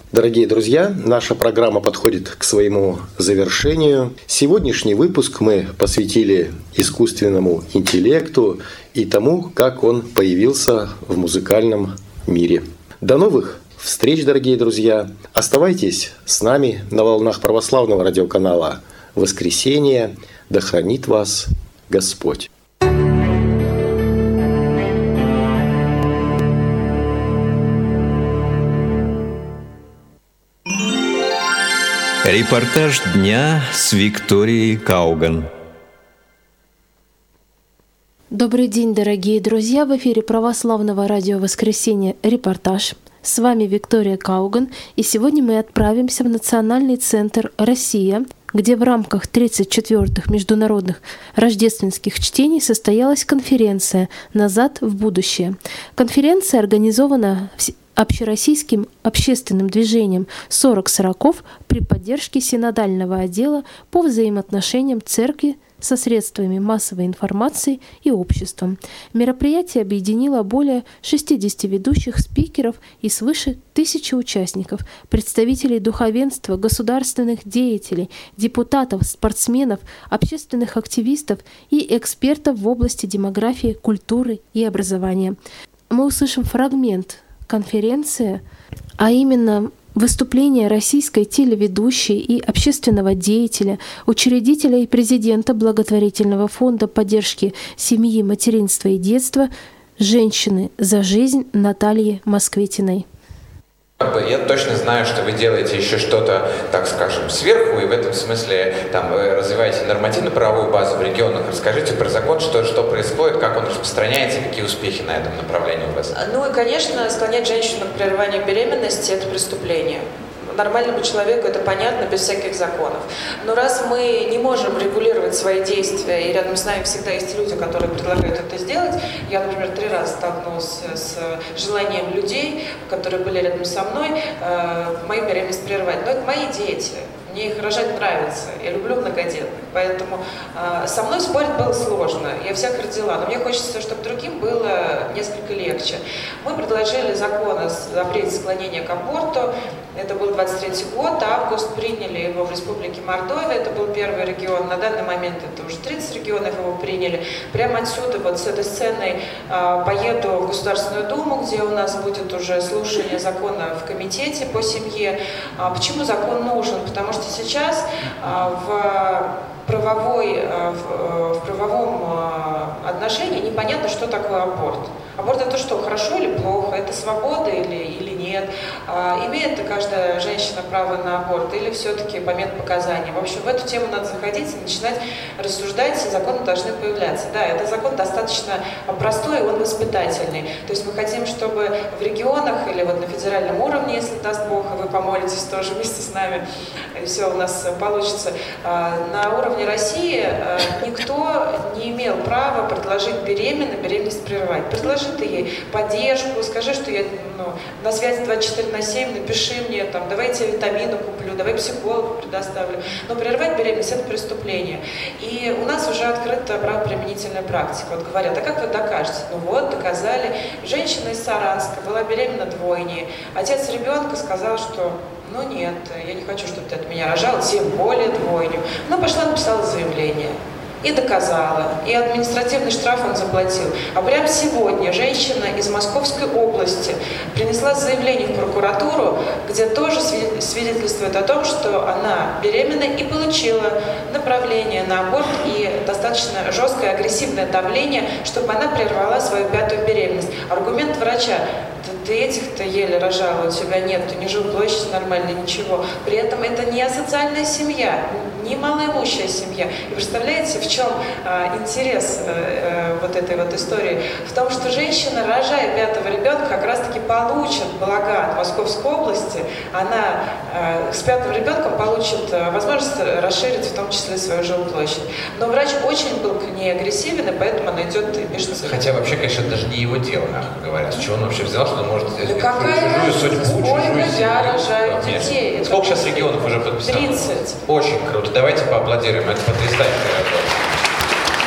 Дорогие друзья, наша программа подходит к своему завершению. Сегодняшний выпуск мы посвятили искусственному интеллекту и тому, как он появился в музыкальном мире. До новых встреч, дорогие друзья! Оставайтесь с нами на волнах православного радиоканала «Воскресенье». Да хранит вас Господь! Репортаж дня с Викторией Кауган. Добрый день, дорогие друзья! В эфире православного радио «Воскресенье» репортаж. С вами Виктория Кауган, и сегодня мы отправимся в Национальный центр «Россия», где в рамках 34-х международных рождественских чтений состоялась конференция «Назад в будущее». Конференция организована общероссийским общественным движением «40 сороков» при поддержке Синодального отдела по взаимоотношениям церкви со средствами массовой информации и обществом. Мероприятие объединило более 60 ведущих спикеров и свыше 1000 участников, представителей духовенства, государственных деятелей, депутатов, спортсменов, общественных активистов и экспертов в области демографии, культуры и образования. Мы услышим фрагмент конференции, а именно выступление российской телеведущей и общественного деятеля, учредителя и президента благотворительного фонда поддержки семьи, материнства и детства «Женщины за жизнь» Натальи Москвитиной. Я точно знаю, что вы делаете еще что-то, так скажем, сверху, и в этом смысле вы развиваете нормативно-правовую базу в регионах. Расскажите про закон, что происходит, как он распространяется, какие успехи на этом направлении у вас? Ну и, конечно, склонять женщину к прерыванию беременности – это преступление. Нормальному человеку это понятно, без всяких законов. Но раз мы не можем регулировать свои действия, и рядом с нами всегда есть люди, которые предлагают это сделать, я, например, 3 раза столкнулась с желанием людей, которые были рядом со мной, мою беременность прервать. Но это мои дети. Мне их рожать нравится, я люблю многодетных, поэтому со мной спорить было сложно, я всех родила, но мне хочется, чтобы другим было несколько легче. Мы предложили закон о запрете склонения к аборту, это был 23 год, август, приняли его в Республике Мордовия, это был первый регион, на данный момент это уже 30 регионов его приняли. Прямо отсюда, вот с этой сценой, поеду в Государственную Думу, где у нас будет уже слушание закона в комитете по семье. Почему закон нужен? Потому что сейчас в правовом отношении непонятно, что такое аборт. Аборт – это что, хорошо или плохо? Это свобода или нет? Имеет ли каждая женщина право на аборт или все-таки по медпоказаниям? В общем, в эту тему надо заходить и начинать рассуждать, и законы должны появляться. Да, этот закон достаточно простой, он воспитательный. То есть мы хотим, чтобы в регионах или вот на федеральном уровне, если даст Бог, и вы помолитесь тоже вместе с нами, и все у нас получится, на уровне России никто не имел права предложить беременность прерывать. Предложи ты ей поддержку, скажи, что я на связи 24/7, напиши мне, давай я тебе витамины куплю, давай психолога предоставлю. Но прерывать беременность – это преступление. И у нас уже открыта правоприменительная практика. Вот говорят, а как вы докажете? Доказали. Женщина из Саранска была беременна двойней. Отец ребенка сказал, что нет, я не хочу, чтобы ты от меня рожал, тем более двойню. Она пошла, написала заявление. И доказала, и административный штраф он заплатил. А прямо сегодня женщина из Московской области принесла заявление в прокуратуру, где тоже свидетельствует о том, что она беременна и получила направление на аборт и достаточно жесткое агрессивное давление, чтобы она прервала свою 5-ю беременность. Аргумент врача: ты этих-то еле рожала, у тебя нет, ты не жилплощадь нормально, ничего. При этом это не асоциальная семья, не малоимущая семья. И представляете, в чем интерес вот этой вот истории? В том, что женщина, рожая 5-го ребенка, как раз-таки получит блага от Московской области. Она с 5-м ребенком получит возможность расширить в том числе свою жилплощадь. Но врач очень был к ней агрессивен, и поэтому она идет и пишет. Хотя вообще, конечно, это даже не его дело, мягко говоря. С чего он вообще взял, что он может чужую судьбу, чужую я рожаю детей. Сколько сейчас регионов уже подписано? 30. Очень круто. Давайте поаплодируем. Это потрясающе.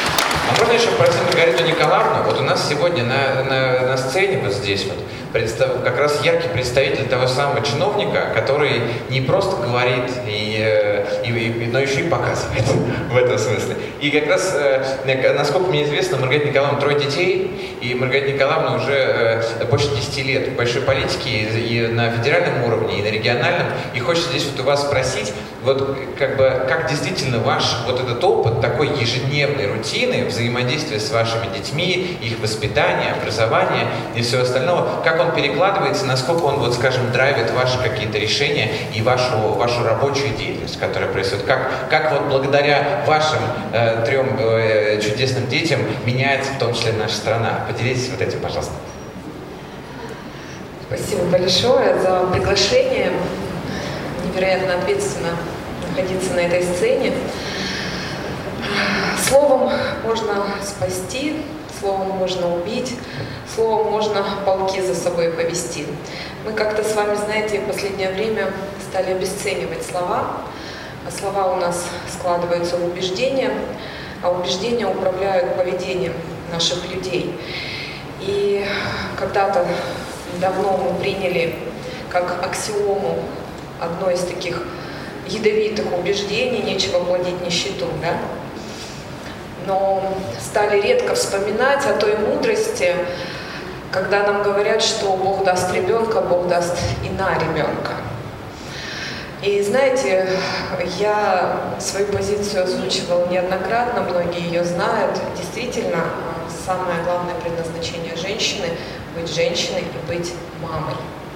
А можно еще попросить Маргариту Николаевну? Вот у нас сегодня на сцене вот здесь вот как раз яркий представитель того самого чиновника, который не просто говорит, но еще и показывает в этом смысле. И как раз, насколько мне известно, Маргарита Николаевна 3 детей, и Маргарита Николаевна уже больше 10 лет в большой политике и на федеральном уровне, и на региональном. И хочется здесь вот у вас спросить, вот как действительно ваш вот этот опыт такой ежедневной рутины, взаимодействия с вашими детьми, их воспитания, образования и всего остального, как он перекладывается, насколько он, вот скажем, драйвит ваши какие-то решения и вашу рабочую деятельность, которая происходит. Как вот благодаря вашим 3 чудесным детям меняется в том числе наша страна. Поделитесь вот этим, пожалуйста. Спасибо большое за приглашение. Невероятно ответственно находиться на этой сцене. Словом можно спасти, словом можно убить, словом можно полки за собой повести. Мы как-то с вами, знаете, в последнее время стали обесценивать слова, а слова у нас складываются в убеждения, а убеждения управляют поведением наших людей. И когда-то давно мы приняли как аксиому одно из таких ядовитых убеждений: нечего плодить нищету, да? Но стали редко вспоминать о той мудрости, когда нам говорят, что Бог даст ребенка, Бог даст и на ребенка. И знаете, я свою позицию озвучивала неоднократно, многие ее знают. Действительно, самое главное предназначение женщины — быть женщиной и быть мамой.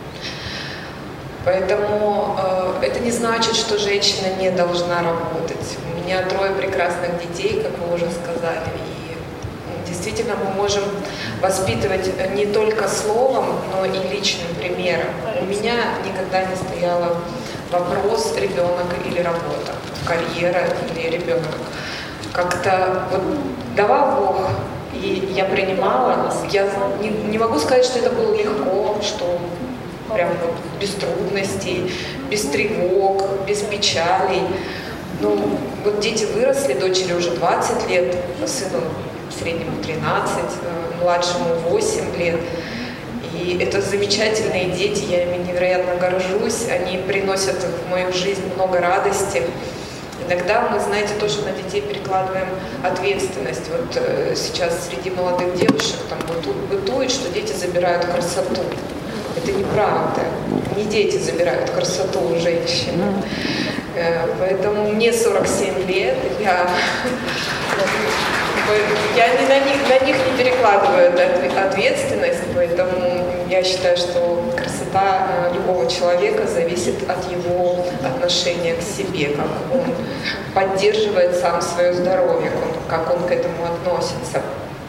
Поэтому это не значит, что женщина не должна работать. У меня 3 прекрасных детей, как вы уже сказали, и действительно мы можем воспитывать не только словом, но и личным примером. У меня никогда не стоял вопрос: ребенок или работа, карьера или ребенок. Как-то вот давал Бог, и я принимала. Я не могу сказать, что это было легко, что прям вот без трудностей, без тревог, без печалей. Ну, вот дети выросли, дочери уже 20 лет, сыну среднему 13, младшему 8 лет. И это замечательные дети, я ими невероятно горжусь, они приносят в мою жизнь много радости. Иногда мы, знаете, тоже на детей перекладываем ответственность. Вот сейчас среди молодых девушек там бытует, что дети забирают красоту. Это неправда. Не дети забирают красоту у женщин. Поэтому мне 47 лет, я на них не перекладываю ответственность, поэтому я считаю, что красота любого человека зависит от его отношения к себе, как он поддерживает сам свое здоровье, как он к этому относится.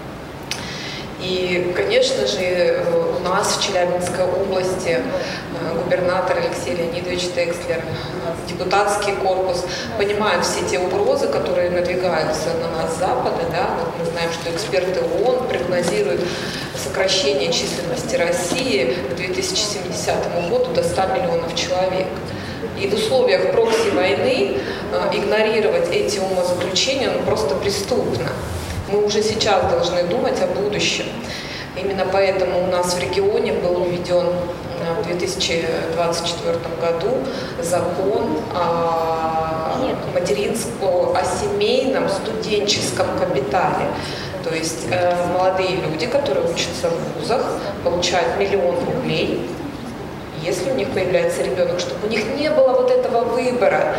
И, конечно же, у нас в Челябинской области губернатор Алексей Леонидович Текслер, депутатский корпус понимают все те угрозы, которые надвигаются на нас с Запада. Да? Вот мы знаем, что эксперты ООН прогнозируют сокращение численности России к 2070 году до 100 миллионов человек. И в условиях прокси-войны игнорировать эти умозаключения просто преступно. Мы уже сейчас должны думать о будущем. Именно поэтому у нас в регионе был введен в 2024 году закон о семейном студенческом капитале. То есть молодые люди, которые учатся в вузах, получают 1 000 000 рублей, если у них появляется ребенок, чтобы у них не было вот этого выбора,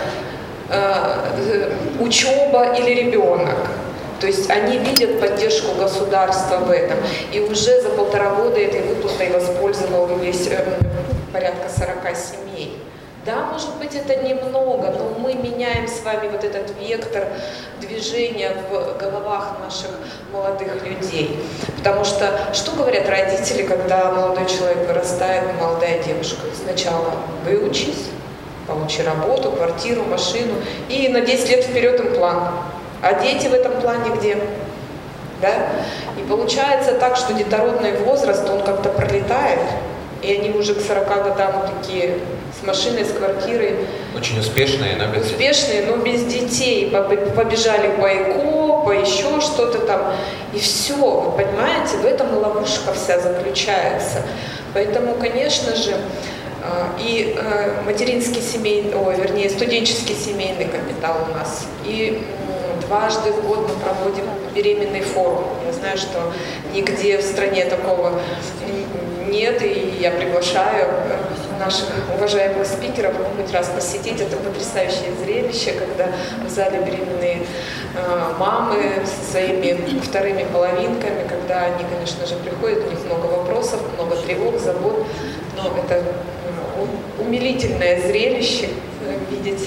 учеба или ребенок. То есть они видят поддержку государства в этом. И уже за 1,5 года этой выплатой воспользовались порядка 40 семей. Да, может быть, это немного, но мы меняем с вами вот этот вектор движения в головах наших молодых людей. Потому что говорят родители, когда молодой человек вырастает, молодая девушка? Сначала выучись, получи работу, квартиру, машину, и на 10 лет вперед им план. А дети в этом плане где? Да? И получается так, что детородный возраст, он как-то пролетает, и они уже к 40 годам такие с машиной, с квартирой. Очень успешные, но без детей. Успешные, но без детей. Побежали по ЭКО, по еще что-то там. И все, вы понимаете, в этом ловушка вся заключается. Поэтому, конечно же, и материнский семейный, студенческий семейный капитал у нас. И дважды в год мы проводим беременный форум. Я знаю, что нигде в стране такого нет, и я приглашаю наших уважаемых спикеров хоть раз посетить. Это потрясающее зрелище, когда в зале беременные мамы со своими вторыми половинками, когда они, конечно же, приходят, у них много вопросов, много тревог, забот, но это умилительное зрелище видеть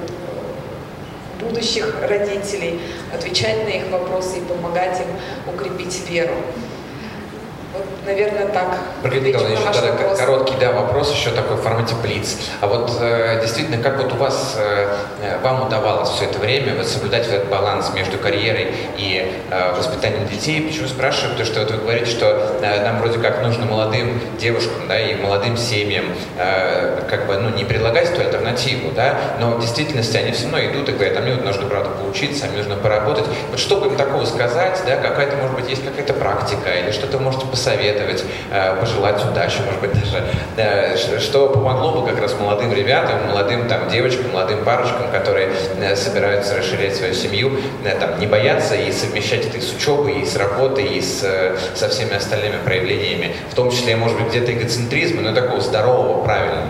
будущих родителей, отвечать на их вопросы и помогать им укрепить веру. Вот, наверное, так. Маргарита Николаевна, еще тогда короткий вопрос, еще такой в формате блиц. А вот действительно, как вот у вас, вам удавалось все это время вот соблюдать этот баланс между карьерой и воспитанием детей? Почему спрашиваю? Потому что вот вы говорите, что нам вроде как нужно молодым девушкам, да, и молодым семьям не предлагать эту альтернативу, да, но в действительности они все равно идут и говорят, а мне вот нужно, правда, поучиться, а мне нужно поработать. Вот что бы им такого сказать, да, какая-то, может быть, есть какая-то практика, или что-то можете посоветовать, пожелать удачи, может быть, даже, что помогло бы как раз молодым ребятам, молодым там девочкам, молодым парочкам, которые собираются расширять свою семью, там, не бояться и совмещать это и с учебой, и с работой, и со всеми остальными проявлениями, в том числе, может быть, где-то эгоцентризма, но такого здорового, правильного.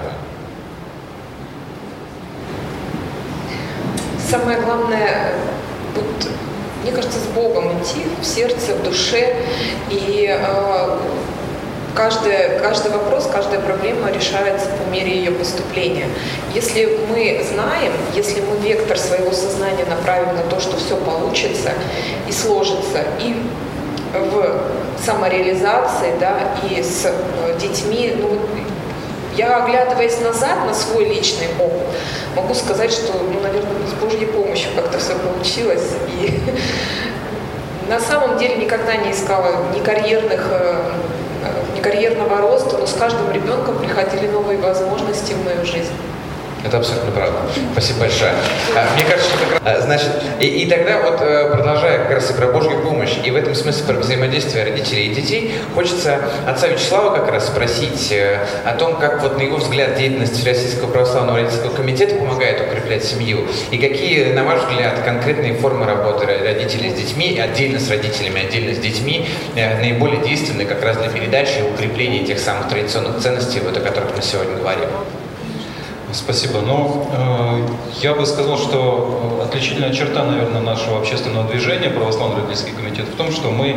Самое главное, вот, мне кажется, с Богом идти, в сердце, в душе, и каждый вопрос, каждая проблема решается по мере ее поступления. Если мы знаем, если мы вектор своего сознания направим на то, что все получится и сложится, и в самореализации, да, и с детьми, я, оглядываясь назад на свой личный опыт, могу сказать, что, наверное, с Божьей помощью как-то все получилось. И на самом деле никогда не искала ни карьерного роста, но с каждым ребенком приходили новые возможности в мою жизнь. Это абсолютно правда. Спасибо большое. Мне кажется, что как раз, значит, и тогда вот, продолжая как раз и про Божью помощь, и в этом смысле про взаимодействие родителей и детей, хочется отца Вячеслава как раз спросить о том, как вот на его взгляд деятельность Всероссийского православного родительского комитета помогает укреплять семью, и какие, на ваш взгляд, конкретные формы работы родителей с детьми, отдельно с родителями, отдельно с детьми, наиболее действенны как раз для передачи и укрепления тех самых традиционных ценностей, вот, о которых мы сегодня говорим. Спасибо. Я бы сказал, что отличительная черта, наверное, нашего общественного движения «Православный родительский комитет» в том, что мы,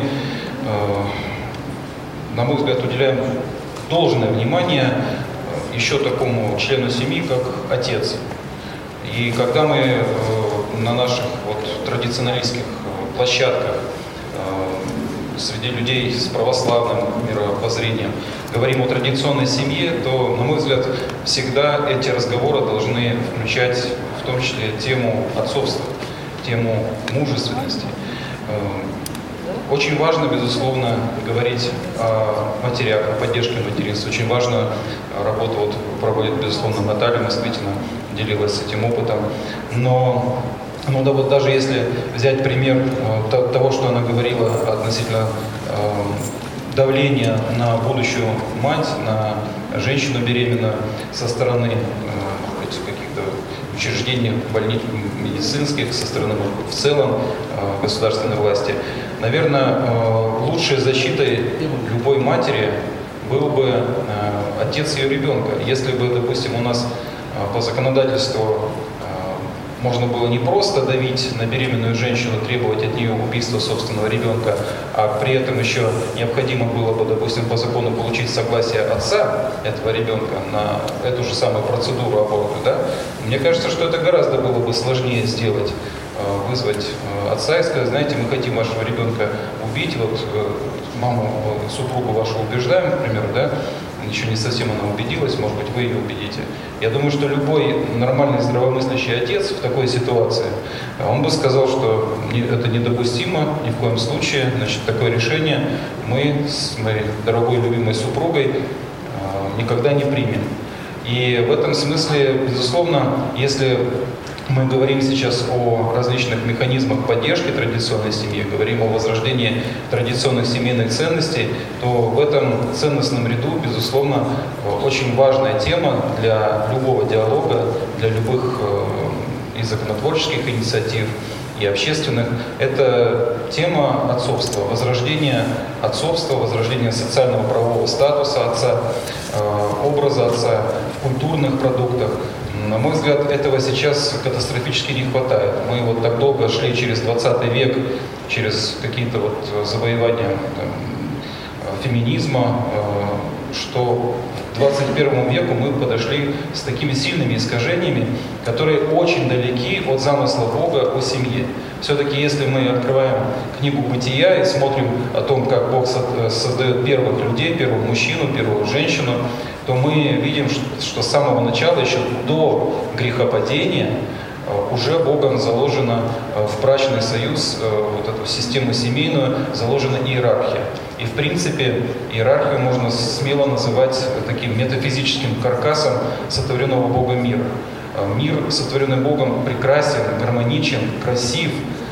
на мой взгляд, уделяем должное внимание еще такому члену семьи, как отец. И когда мы на наших традиционалистских площадках среди людей с православным мировоззрением говорим о традиционной семье, то, на мой взгляд, всегда эти разговоры должны включать в том числе тему отцовства, тему мужественности. Очень важно, безусловно, говорить о матерях, о поддержке материнства. Очень важно работу проводит, безусловно, Наталья Москвитина, делилась этим опытом. Но даже если взять пример того, что она говорила относительно давления на будущую мать, на женщину беременную со стороны каких-то учреждений медицинских, со стороны в целом государственной власти, наверное, лучшей защитой любой матери был бы отец ее ребенка. Если бы, допустим, у нас по законодательству можно было не просто давить на беременную женщину, требовать от нее убийства собственного ребенка, а при этом еще необходимо было бы, допустим, по закону получить согласие отца этого ребенка на эту же самую процедуру аборта, да? Мне кажется, что это гораздо было бы сложнее сделать, вызвать отца и сказать, знаете, мы хотим вашего ребенка убить, маму, супругу вашу убеждаем, например, да? Еще не совсем она убедилась, может быть, вы ее убедите. Я думаю, что любой нормальный здравомыслящий отец в такой ситуации, он бы сказал, что это недопустимо, ни в коем случае, значит, такое решение мы с моей дорогой любимой супругой никогда не примем. И в этом смысле, безусловно, если мы говорим сейчас о различных механизмах поддержки традиционной семьи, говорим о возрождении традиционных семейных ценностей, то в этом ценностном ряду, безусловно, очень важная тема для любого диалога, для любых и законотворческих инициатив, и общественных. Это тема отцовства, возрождения отцовства, возрождения социального правового статуса отца, образа отца в культурных продуктах. На мой взгляд, этого сейчас катастрофически не хватает. Мы вот так долго шли через 20 век, через какие-то вот завоевания феминизма, что к 21 веку мы подошли с такими сильными искажениями, которые очень далеки от замысла Бога о семье. Все-таки, если мы открываем книгу Бытия и смотрим о том, как Бог создает первых людей, первого мужчину, первую женщину, то мы видим, что с самого начала, еще до грехопадения, уже Богом заложена в брачный союз, вот эту систему семейную, заложена иерархия. И в принципе иерархию можно смело называть таким метафизическим каркасом сотворенного Богом мира. Мир, сотворенный Богом, прекрасен, гармоничен, красив,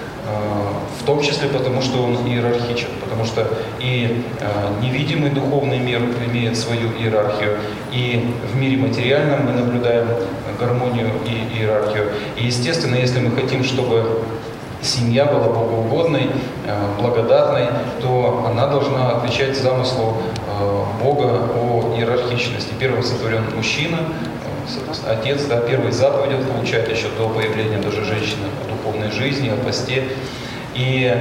в том числе потому, что он иерархичен, потому что и невидимый духовный мир имеет свою иерархию, и в мире материальном мы наблюдаем гармонию и иерархию. И естественно, если мы хотим, чтобы семья была богоугодной, благодатной, то она должна отвечать замыслу Бога о иерархичности. Первым сотворен мужчина, отец, да, первые заповеди он получает еще до появления даже женщины о духовной жизни, о посте. И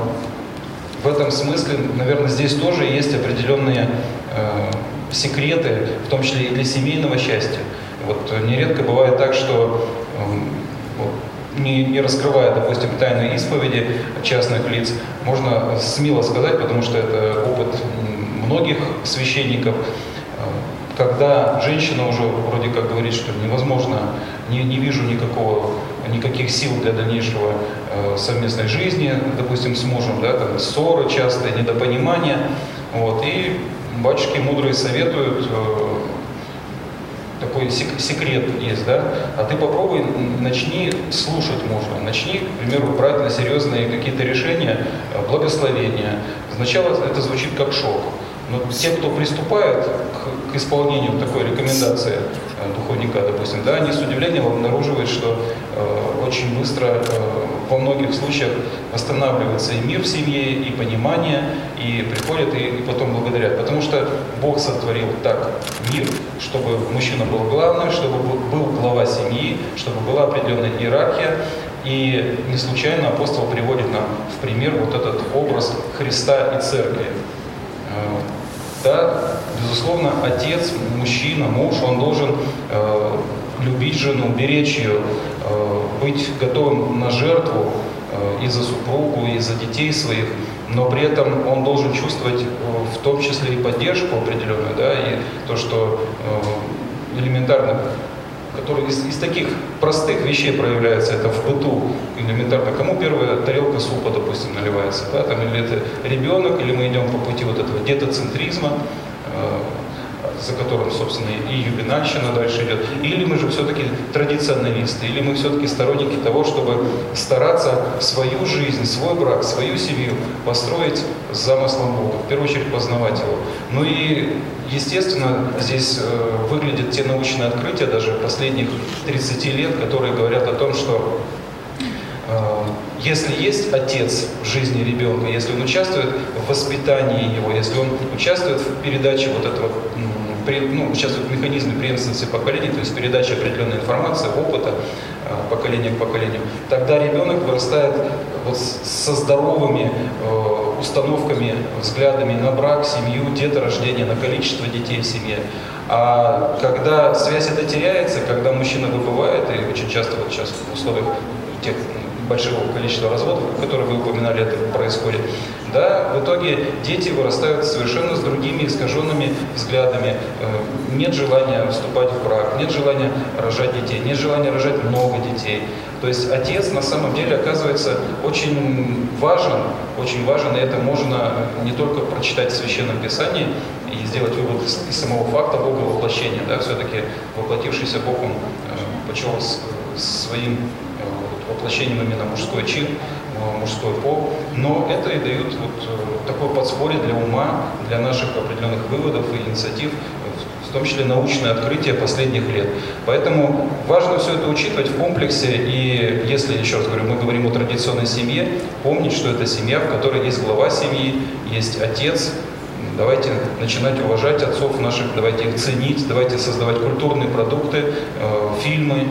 в этом смысле, наверное, здесь тоже есть определенные секреты, в том числе и для семейного счастья. Вот нередко бывает так, что не раскрывая, допустим, тайны исповеди частных лиц, можно смело сказать, потому что это опыт многих священников, когда женщина уже вроде как говорит, что невозможно, не вижу никаких сил для дальнейшего совместной жизни, допустим, с мужем, да, там ссоры частые, недопонимания, вот, и батюшки мудрые советуют, такой секрет есть, да, а ты попробуй, начни слушать мужа, начни, к примеру, брать на серьезные какие-то решения, благословения. Сначала это звучит как шок, но те, кто приступает к исполнению такой рекомендации духовника, допустим, да, они с удивлением обнаруживают, что очень быстро во многих случаях восстанавливается и мир в семье, и понимание, и приходят, и потом благодарят. Потому что Бог сотворил так мир, чтобы мужчина был главным, чтобы был глава семьи, чтобы была определенная иерархия. И не случайно апостол приводит нам в пример вот этот образ Христа и Церкви. Да, безусловно, отец, мужчина, муж, он должен любить жену, беречь ее, быть готовым на жертву и за супругу, и за детей своих, но при этом он должен чувствовать в том числе и поддержку определенную, да, и то, что элементарно, который из таких простых вещей проявляется, это в быту элементарно. Кому первая тарелка супа, допустим, наливается, да, там, или это ребенок, или мы идем по пути вот этого детоцентризма, за которым, собственно, и юбинальщина дальше идет, или мы же все-таки традиционалисты, или мы все-таки сторонники того, чтобы стараться свою жизнь, свой брак, свою семью построить с замыслом Бога, в первую очередь познавать его. Ну и, естественно, здесь выглядят те научные открытия даже последних 30 лет, которые говорят о том, что если есть отец в жизни ребенка, если он участвует в воспитании его, если он участвует в передаче вот этого, участвует в механизме преемственности поколений, то есть передача определенной информации, опыта поколения к поколению, тогда ребенок вырастает вот со здоровыми установками, взглядами на брак, семью, деторождение, на количество детей в семье. А когда связь эта теряется, когда мужчина выбывает, и очень часто вот сейчас в условиях тех большого количества разводов, которые вы упоминали, это происходит, да, в итоге дети вырастают совершенно с другими искаженными взглядами. Нет желания вступать в брак, нет желания рожать детей, нет желания рожать много детей. То есть отец на самом деле оказывается очень важен, и это можно не только прочитать в Священном Писании и сделать вывод из самого факта Бога воплощения. Да, все-таки воплотившийся Бог, он почел своим воплощением именно мужской чин, мужской пол, но это и дает вот такое подспорье для ума, для наших определенных выводов и инициатив, в том числе научное открытие последних лет. Поэтому важно все это учитывать в комплексе, и если, еще раз говорю, мы говорим о традиционной семье, помнить, что это семья, в которой есть глава семьи, есть отец. Давайте начинать уважать отцов наших, давайте их ценить, давайте создавать культурные продукты, фильмы,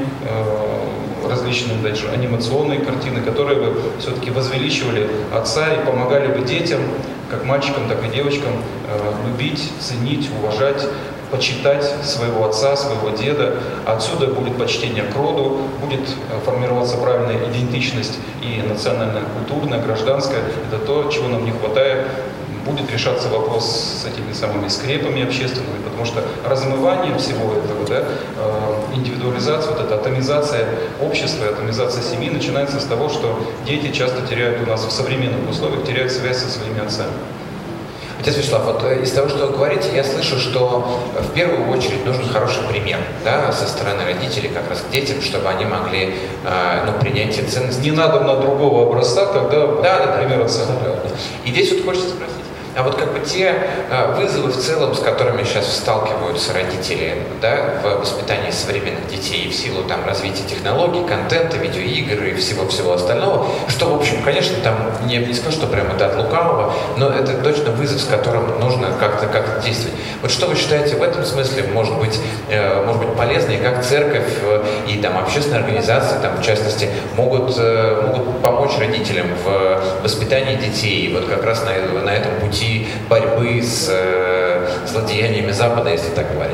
различные дальше анимационные картины, которые бы все-таки возвеличивали отца и помогали бы детям, как мальчикам, так и девочкам, любить, ценить, уважать, почитать своего отца, своего деда. Отсюда будет почтение к роду, будет формироваться правильная идентичность и национальная, культурная, гражданская. Это то, чего нам не хватает. Будет решаться вопрос с этими самыми скрепами общественными, потому что размывание всего этого, да, индивидуализация, вот эта атомизация общества, атомизация семьи начинается с того, что дети часто теряют у нас в современных условиях, теряют связь со своими отцами. Отец Вячеслав, вот из того, что вы говорите, я слышу, что в первую очередь нужен хороший пример, да, со стороны родителей как раз к детям, чтобы они могли принять те ценности. Не надо на другого образца, тогда пример отца. И здесь вот хочется спросить, а вот как бы те вызовы в целом, с которыми сейчас сталкиваются родители, да, в воспитании современных детей в силу там развития технологий, контента, видеоигр и всего-всего остального, что, в общем, конечно, там не скажу, что прямо это от лукавого, но это точно вызов, с которым нужно как-то действовать. Вот что вы считаете в этом смысле может быть полезно, и как церковь и там общественные организации, там, в частности, могут помочь родителям в воспитании детей, вот как раз на этом пути борьбы с злодеяниями Запада, если так говорить?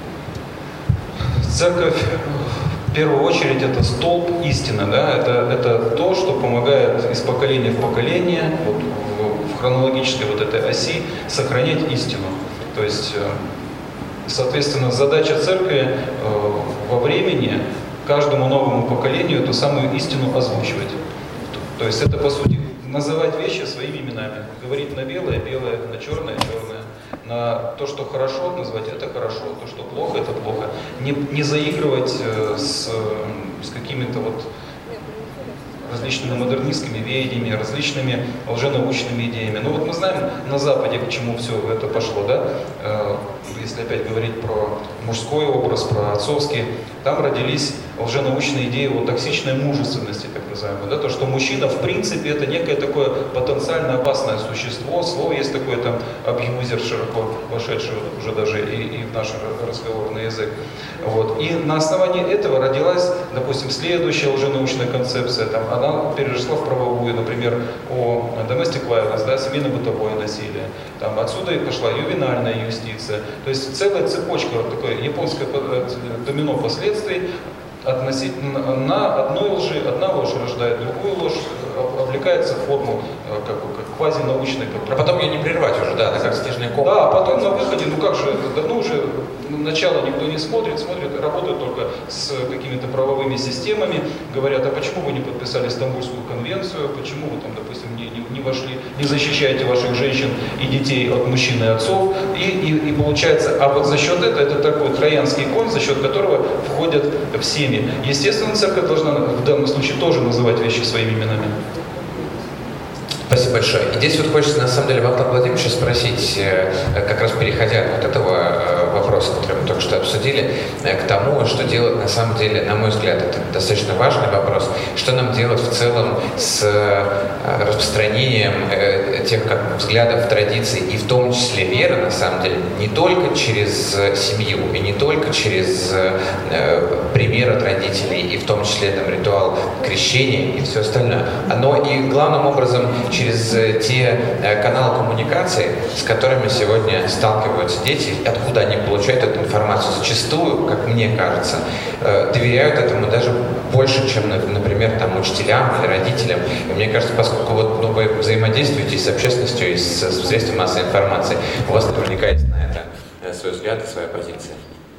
Церковь, в первую очередь, это столб истины, да? Это то, что помогает из поколения в поколение, вот, в хронологической вот этой оси, сохранять истину. То есть, соответственно, задача церкви во времени каждому новому поколению эту самую истину озвучивать. То есть это, по сути, называть вещи своими именами. Говорить на белое – белое, на черное – черное. На то, что хорошо, назвать это хорошо, то, что плохо – это плохо. Не заигрывать с какими-то вот различными модернистскими веяниями, различными лженаучными идеями. Ну вот мы знаем на Западе, к чему все это пошло, да? Если опять говорить про мужской образ, про отцовский, там родились лженаучные идеи о токсичной мужественности, так называемой, да? То, что мужчина в принципе это некое такое потенциально опасное существо, слово есть такое там абьюзер, широко вошедший уже даже и в наш разговорный язык. Вот. И на основании этого родилась, допустим, следующая лженаучная концепция, там, она переросла в правовую, например, о domestic violence, да, семейно-бытовое насилие. Там, отсюда и пошла ювенальная юстиция. То есть целая цепочка, вот такое японское домино последствий, относительно на одной лжи, одна ложь рождает другую ложь, облекается в форму как квазинаучной. А потом ее не прервать уже, да, как снежный ком. Да, а потом на выходе, ну как же, давно уже начало никто не смотрит, работают только с какими-то правовыми системами, говорят, а почему вы не подписали Стамбульскую конвенцию, почему вы там, допустим, не вошли, не защищаете ваших женщин и детей от мужчин и отцов, и получается, а вот за счет этого, это такой троянский конь, за счет которого входят в семьи. Естественно, церковь должна в данном случае тоже называть вещи своими именами. Спасибо большое. И здесь вот хочется, на самом деле, Вахтанга Владимировича спросить, как раз переходя от этого вопроса, который мы только что обсудили, к тому, что делать, на самом деле, на мой взгляд, это достаточно важный вопрос, что нам делать в целом с распространением тех взглядов, традиций, и в том числе веры, на самом деле, не только через семью, и не только через пример от родителей, и в том числе там, ритуал крещения и все остальное, но и главным образом через те каналы коммуникации, с которыми сегодня сталкиваются дети, откуда они получают эту информацию. Зачастую, как мне кажется, доверяют этому даже больше, чем, например, там, учителям или родителям. И мне кажется, поскольку вот, вы взаимодействуете с общественностью и с средствами массовой информации, у вас наверняка есть на это свой взгляд и своя позиция.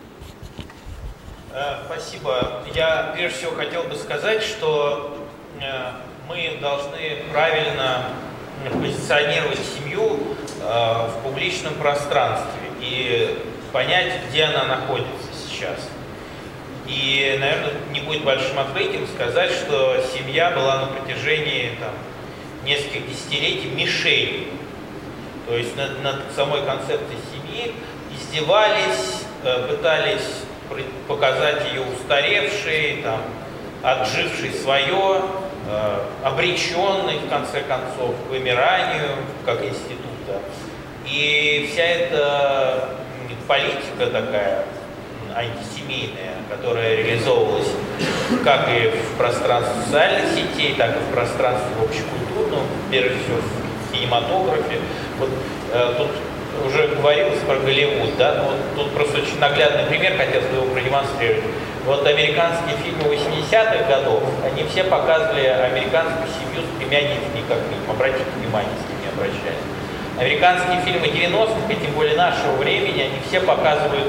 Спасибо. Я прежде всего хотел бы сказать, что мы должны правильно позиционировать семью в публичном пространстве. и понять, где она находится сейчас. И, наверное, не будет большим открытием сказать, что семья была на протяжении нескольких десятилетий мишенью. То есть над самой концепцией семьи издевались, пытались показать ее устаревшей, отжившей свое, обреченной, в конце концов, к вымиранию, как института. И вся эта политика такая антисемейная, которая реализовывалась как и в пространстве социальных сетей, так и в пространстве общекультурном, прежде всего в кинематографе. Вот тут уже говорилось про Голливуд, да, но вот тут просто очень наглядный пример, хотелось бы его продемонстрировать. Вот американские фильмы 80-х годов, они все показывали американскую семью с 3 детьми, как минимум. Обратите внимание, если не обращали. Американские фильмы 90-х, и тем более нашего времени, они все показывают,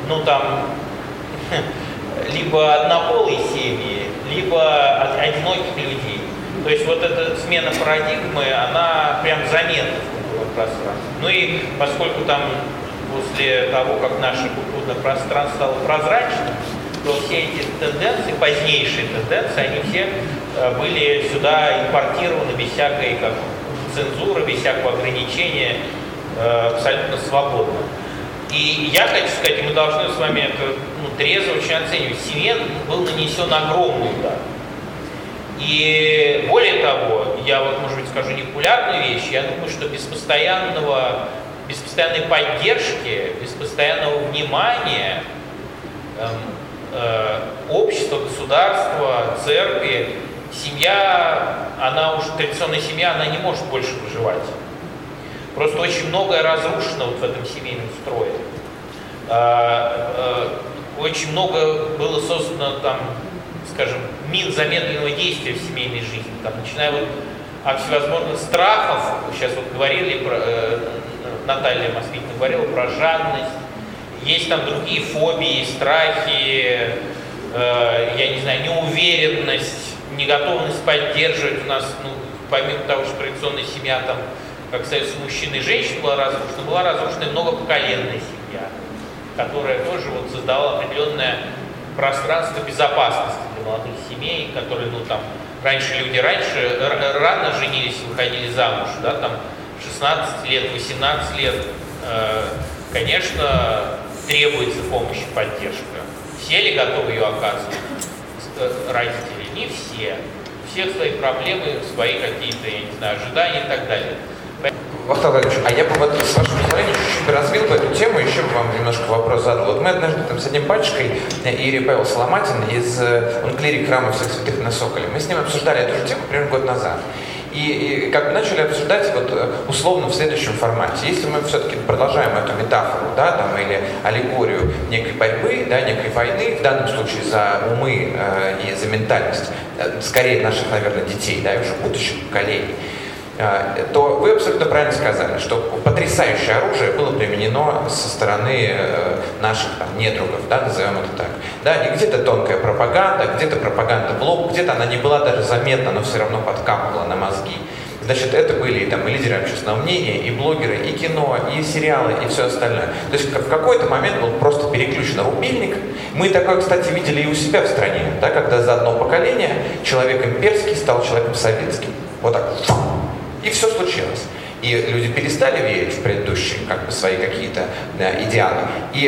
либо однополые семьи, либо одиноких людей. То есть вот эта смена парадигмы, она прям заметна в культурном пространстве. Ну и поскольку после того, как наше культурное пространство стало прозрачным, то все эти тенденции, позднейшие тенденции, они все были сюда импортированы без всякой цензуры, без всякого ограничения, абсолютно свободно. И я хочу сказать, мы должны с вами это трезво очень оценивать. Семье был нанесен огромный удар. И более того, я может быть скажу непопулярную вещь, я думаю, что без постоянной поддержки, без постоянного внимания общества, государства, церкви, традиционная семья, она не может больше выживать. Просто очень многое разрушено в этом семейном строе. Очень много было создано мин замедленного действия в семейной жизни. Начиная от всевозможных страхов, сейчас говорили Наталья Москвитина говорила про жадность, есть другие фобии, страхи, неуверенность, неготовность поддерживать. У нас, помимо того, что традиционная семья как союз мужчин и женщин была разрушена и многопоколенная семья, которая тоже создавала определенное пространство безопасности для молодых семей, которые, люди рано женились, выходили замуж, 16 лет, 18 лет, конечно, требуется помощь и поддержка. Все ли готовы ее оказывать родители? Не все. У всех свои проблемы, свои какие-то, ожидания и так далее. Вахтанг Владимирович, а я бы с вашим позволением чуть-чуть развил бы эту тему, еще бы вам немножко вопрос задал. Вот мы однажды с одним батюшкой, Иерей Павел Соломатин, он клирик храма Всех Святых на Соколе, мы с ним обсуждали эту же тему примерно год назад. И как бы начали обсуждать условно в следующем формате. Если мы все-таки продолжаем эту метафору, или аллегорию некой борьбы, некой войны, в данном случае за умы и за ментальность, скорее наших, наверное, детей, и уже будущих поколений, то вы абсолютно правильно сказали, что потрясающее оружие было применено со стороны наших недругов, назовем это так. И где-то тонкая пропаганда, где-то пропаганда в лоб, где-то она не была даже заметна, но все равно подкапывала на мозги. Значит, это были и лидеры общественного мнения, и блогеры, и кино, и сериалы, и все остальное. То есть в какой-то момент был просто переключен рубильник. Мы такое, кстати, видели и у себя в стране, когда за одно поколение человек имперский стал человеком советским. Вот так. И все случилось. И люди перестали верить в предыдущие свои какие-то идеалы.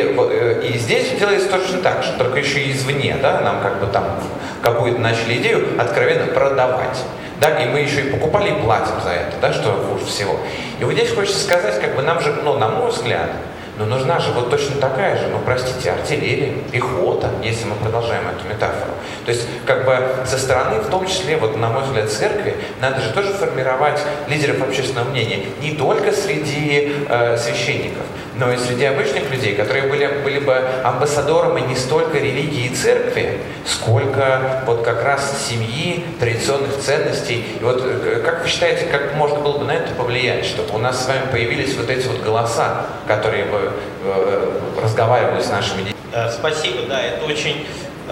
И здесь делается точно так же, только еще и извне, нам какую-то начали идею откровенно продавать. И мы еще и покупали и платим за это, что хуже всего. И вот здесь хочется сказать, нам же, на мой взгляд, нужна же точно такая же, простите, артиллерия, пехота, если мы продолжаем эту метафору. То есть, со стороны, в том числе, на мой взгляд, церкви, надо же тоже формировать лидеров общественного мнения не только среди священников, но и среди обычных людей, которые были бы амбассадорами не столько религии и церкви, сколько как раз семьи, традиционных ценностей. И как вы считаете, как можно было бы на это повлиять, чтобы у нас с вами появились эти голоса, которые бы разговаривали с нашими детьми? Спасибо, это очень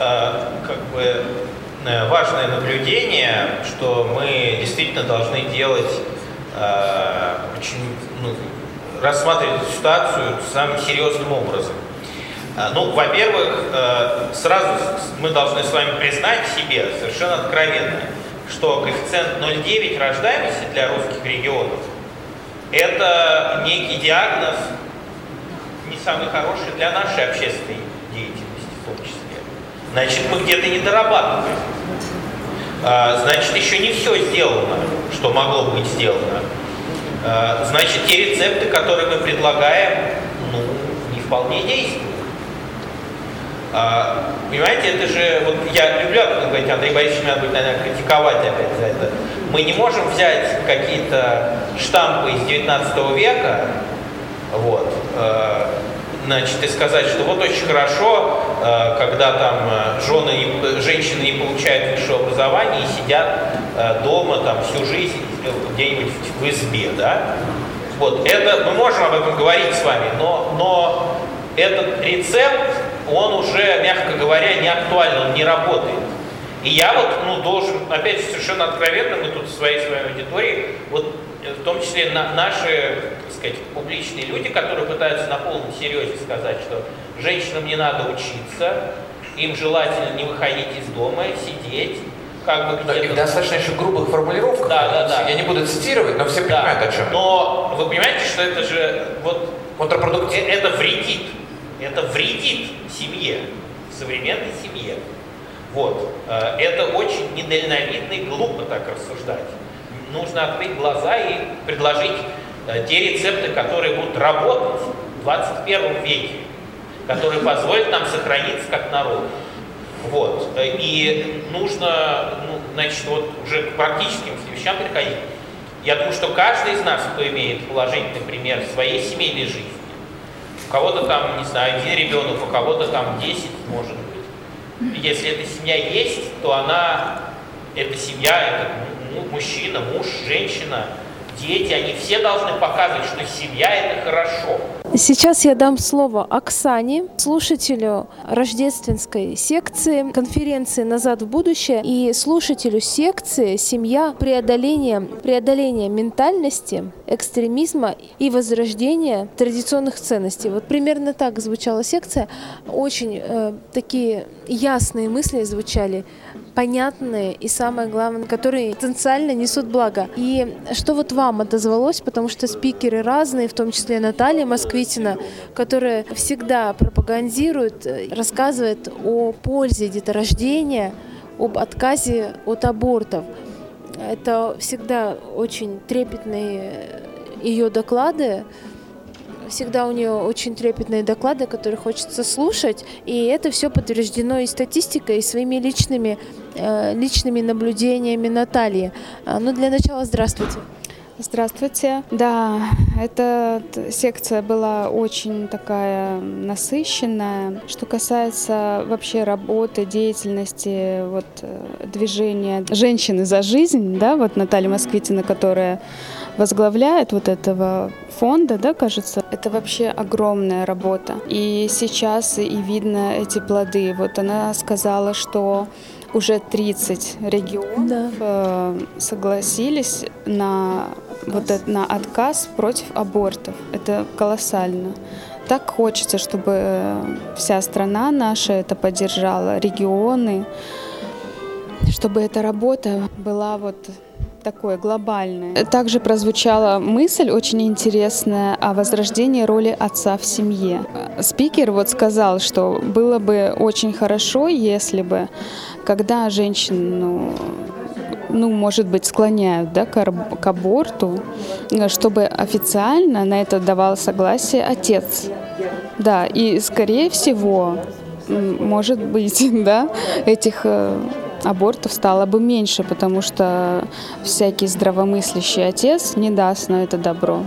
важное наблюдение, что мы действительно должны делать очень рассматривать эту ситуацию самым серьезным образом. Ну, во-первых, сразу мы должны с вами признать себе совершенно откровенно, что коэффициент 0,9 рождаемости для русских регионов – это некий диагноз, не самый хороший для нашей общественной деятельности в том числе. Значит, мы где-то не дорабатываем. Значит, еще не все сделано, что могло быть сделано. Значит, те рецепты, которые мы предлагаем, не вполне действуют. Понимаете, это же, вот я люблю говорить, Андрей Борисович, надо будет, наверное, критиковать опять за это. Мы не можем взять какие-то штампы из 19 века, вот, значит, и сказать, что вот очень хорошо, когда там женщины не получают высшее образование и сидят дома там всю жизнь где-нибудь в избе, да? Вот, это, мы можем об этом говорить с вами, но этот рецепт, он уже, мягко говоря, не актуален, он не работает. И я вот, должен, опять же, совершенно откровенно, мы тут в своей аудитории, вот в том числе наши, так сказать, публичные люди, которые пытаются на полном серьезе сказать, что женщинам не надо учиться, им желательно не выходить из дома, сидеть, как бы где-то... И достаточно еще грубых формулировок. Да. Я не буду цитировать, но все понимают, о чем. Но вы понимаете, что это же контрпродуктивно. Это вредит. Это вредит семье, современной семье. Вот. Это очень недальновидно и глупо так рассуждать. Нужно открыть глаза и предложить те рецепты, которые будут работать в 21 веке, которые позволят нам сохраниться как народ. Вот. И нужно, значит, вот уже к практическим вещам переходить. Я думаю, что каждый из нас, кто имеет положительный пример своей семейной жизни, у кого-то там, не знаю, 1 ребенок, у кого-то там 10, может быть. Если эта семья есть, то эта семья, это мужчина, муж, женщина, дети, они все должны показывать, что семья – это хорошо. Сейчас я дам слово Оксане, слушателю рождественской секции конференции «Назад в будущее» и слушателю секции «Семья. Преодоление ментальности, экстремизма и возрождение традиционных ценностей». Вот примерно так звучала секция. Очень такие ясные мысли звучали, понятные и, самое главное, которые потенциально несут благо. И что вот вам отозвалось, потому что спикеры разные, в том числе Наталья Москвитина, которая всегда пропагандирует, рассказывает о пользе деторождения, об отказе от абортов. Это всегда очень трепетные ее доклады, всегда у нее очень трепетные доклады, которые хочется слушать, и это все подтверждено и статистикой, и своими личными наблюдениями Натальи. Но для начала здравствуйте. Здравствуйте. Да, эта секция была очень такая насыщенная. Что касается вообще работы, деятельности, движения «Женщины за жизнь», да, вот Наталья Москвитина, которая возглавляет вот этого фонда, да, кажется, это вообще огромная работа. И сейчас и видно эти плоды. Вот она сказала, что уже 30 регионов согласились на отказ против абортов. Это колоссально. Так хочется, чтобы вся страна наша это поддержала, регионы, чтобы эта работа была такое глобальное. Также прозвучала мысль очень интересная о возрождении роли отца в семье. Спикер сказал, что было бы очень хорошо, если бы, когда женщину, может быть, склоняют, да, к аборту, чтобы официально на это давал согласие отец. Да, и скорее всего, может быть, да, этих абортов стало бы меньше, потому что всякий здравомыслящий отец не даст на это добро.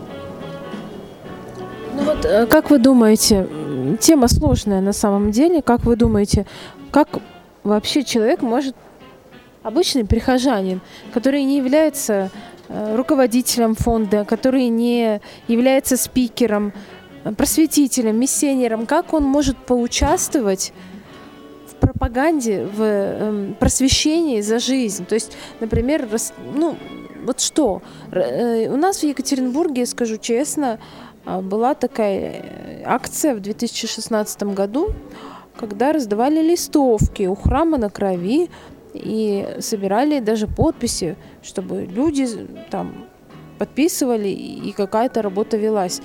Как вы думаете, тема сложная на самом деле, как вы думаете, как вообще человек может, обычный прихожанин, который не является руководителем фонда, который не является спикером, просветителем, миссионером, как он может поучаствовать в пропаганде, в просвещении за жизнь? То есть, например, вот что? У нас в Екатеринбурге, скажу честно, была такая акция в 2016 году, когда раздавали листовки у храма на Крови и собирали даже подписи, чтобы люди там подписывали, и какая-то работа велась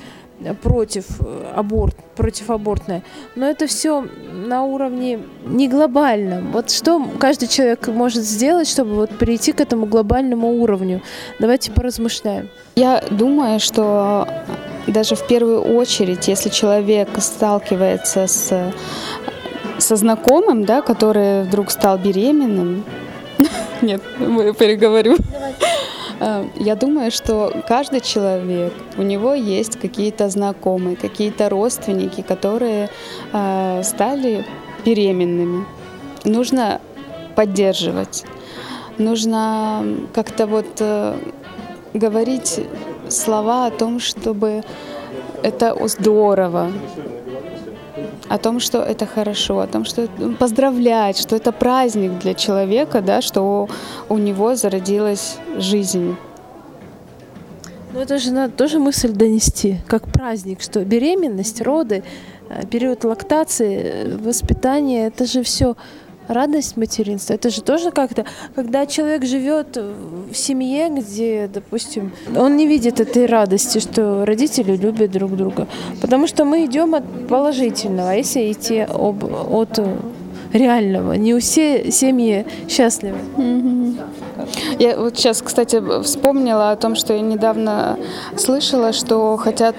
противоабортная. Но это все на уровне не глобальном. Вот что каждый человек может сделать, чтобы вот перейти к этому глобальному уровню? Давайте поразмышляем. Я думаю, что даже в первую очередь, если человек сталкивается со знакомым, да, который вдруг стал беременным, нет, переговорю. Я думаю, что каждый человек, у него есть какие-то знакомые, какие-то родственники, которые стали беременными. Нужно поддерживать, нужно как-то вот говорить слова о том, чтобы это здорово, о том, что это хорошо, о том, что поздравлять, что это праздник для человека, да, что у него зародилась жизнь. Ну это же надо тоже мысль донести, как праздник, что беременность, роды, период лактации, воспитание, это же все радость материнства. Это же тоже как-то, когда человек живет в семье, где, допустим, он не видит этой радости, что родители любят друг друга. Потому что мы идем от положительного, а если идти от реального, не все семьи счастливы. Я вот сейчас, кстати, вспомнила о том, что я недавно слышала, что хотят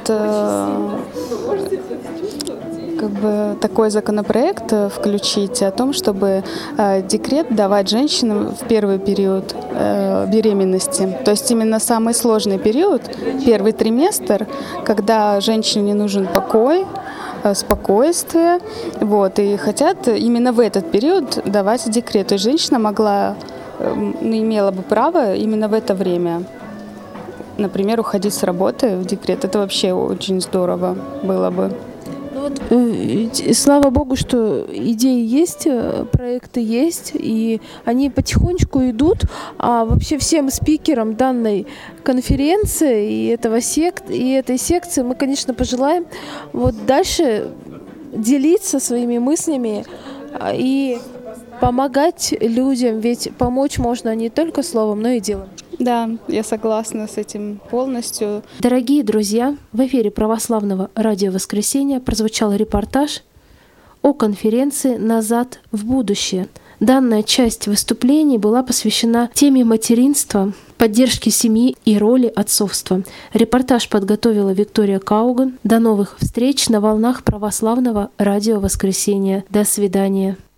как бы такой законопроект включить о том, чтобы декрет давать женщинам в первый период беременности. То есть именно самый сложный период, первый триместр, когда женщине нужен покой, спокойствие. Вот, и хотят именно в этот период давать декрет. То есть женщина имела бы право именно в это время, например, уходить с работы в декрет. Это вообще очень здорово было бы. Вот, слава богу, что идеи есть, проекты есть, и они потихонечку идут. А вообще всем спикерам данной конференции и этой секции мы, конечно, пожелаем вот дальше делиться своими мыслями и помогать людям, ведь помочь можно не только словом, но и делом. Да, я согласна с этим полностью. Дорогие друзья, в эфире Православного радио «Воскресенье» прозвучал репортаж о конференции «Назад в будущее». Данная часть выступлений была посвящена теме материнства, поддержки семьи и роли отцовства. Репортаж подготовила Виктория Кауган. До новых встреч на волнах Православного радио «Воскресенье». До свидания.